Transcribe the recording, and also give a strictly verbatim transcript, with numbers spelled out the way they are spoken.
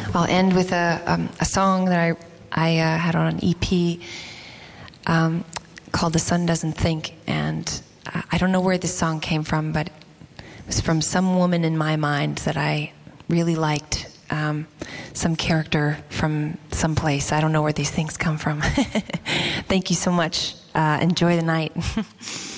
I'll end with a, um, a song that I, I uh, had on an E P um, called The Sun Doesn't Think. And uh, I don't know where this song came from, but it was from some woman in my mind that I really liked. Um, some character from some place. I don't know where these things come from. Thank you so much. Uh, enjoy the night.